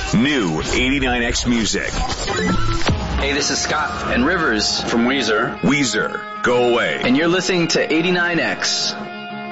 New 89X Music. Hey, this is Scott and Rivers from Weezer. Weezer, Go Away. And you're listening to 89X.